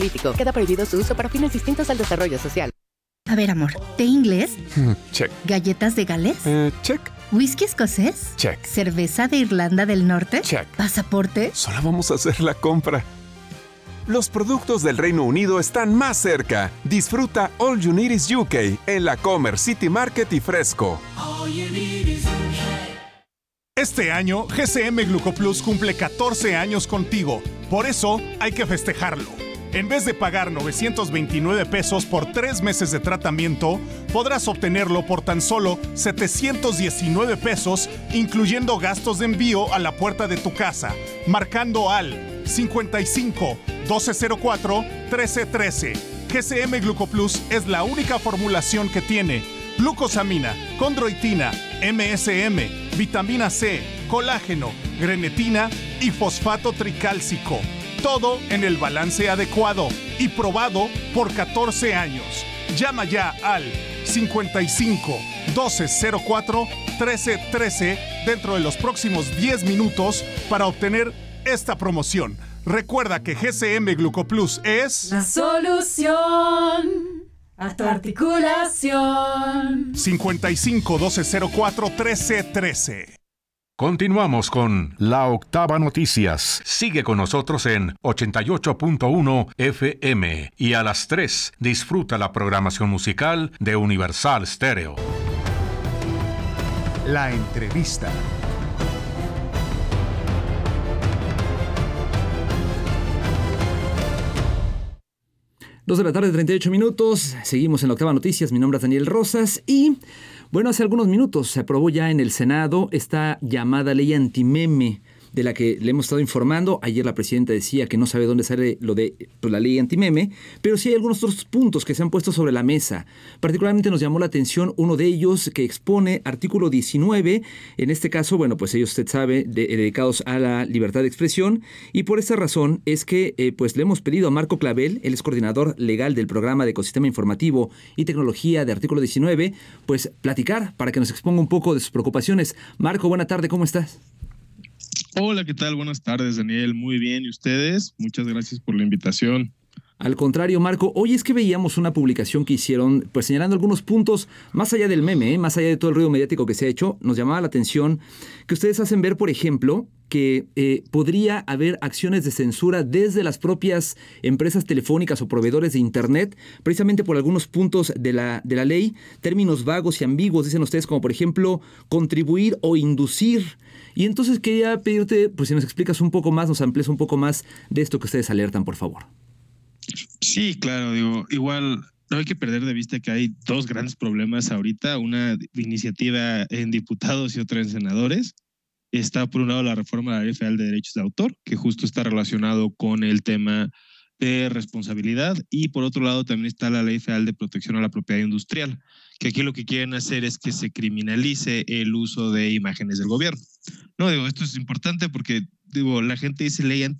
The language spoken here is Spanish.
crítico. Queda prohibido su uso para fines distintos al desarrollo social. A ver, amor, ¿té inglés? Check. ¿Galletas de Gales? Check. ¿Whisky escocés? Check. ¿Cerveza de Irlanda del Norte? Check. ¿Pasaporte? Solo vamos a hacer la compra. Los productos del Reino Unido están más cerca. Disfruta All You Need Is UK en la Comer City Market y Fresco. Este año, GCM Glucoplus cumple 14 años contigo. Por eso, hay que festejarlo. En vez de pagar 929 pesos por 3 meses de tratamiento, podrás obtenerlo por tan solo 719 pesos, incluyendo gastos de envío a la puerta de tu casa, marcando al 55 1204 1313. GCM Glucoplus es la única formulación que tiene glucosamina, condroitina, MSM, vitamina C, colágeno, grenetina y fosfato tricálcico. Todo en el balance adecuado y probado por 14 años. Llama ya al 55 1204 1313 dentro de los próximos 10 minutos para obtener esta promoción. Recuerda que GCM Glucoplus es la solución a tu articulación. 55 1204 1313. Continuamos con La Octava Noticias. Sigue con nosotros en 88.1 FM y a las 3 disfruta la programación musical de Universal Stereo. La entrevista. Dos de la tarde, 38 minutos. Seguimos en La Octava Noticias. Mi nombre es Daniel Rosas y, bueno, hace algunos minutos se aprobó ya en el Senado esta llamada ley antimeme de la que le hemos estado informando. Ayer la presidenta decía que no sabe dónde sale lo de la ley antimeme, pero sí hay algunos otros puntos que se han puesto sobre la mesa. Particularmente nos llamó la atención uno de ellos que expone artículo 19, en este caso, bueno, pues ellos, usted sabe, dedicados a la libertad de expresión, y por esta razón es que pues le hemos pedido a Marco Clavel, él es coordinador legal del programa de Ecosistema Informativo y Tecnología de artículo 19, pues platicar para que nos exponga un poco de sus preocupaciones. Marco, buena tarde, ¿cómo estás? Hola, ¿qué tal? Buenas tardes, Daniel. Muy bien. ¿Y ustedes? Muchas gracias por la invitación. Al contrario, Marco, hoy es que veíamos una publicación que hicieron, pues señalando algunos puntos, más allá del meme, más allá de todo el ruido mediático que se ha hecho, nos llamaba la atención que ustedes hacen ver, por ejemplo, que podría haber acciones de censura desde las propias empresas telefónicas o proveedores de Internet, precisamente por algunos puntos de la ley, términos vagos y ambiguos, dicen ustedes, como por ejemplo, contribuir o inducir. Y entonces quería pedirte, pues si nos explicas un poco más, nos amplíes un poco más de esto que ustedes alertan, por favor. Sí, claro, digo, igual no hay que perder de vista que hay dos grandes problemas ahorita, una iniciativa en diputados y otra en senadores. Está por un lado la reforma de la Ley Federal de Derechos de Autor, que justo está relacionado con el tema de responsabilidad, y por otro lado también está la Ley Federal de Protección a la Propiedad Industrial, que aquí lo que quieren hacer es que se criminalice el uso de imágenes del gobierno. No, digo, esto es importante porque, digo, la gente dice ley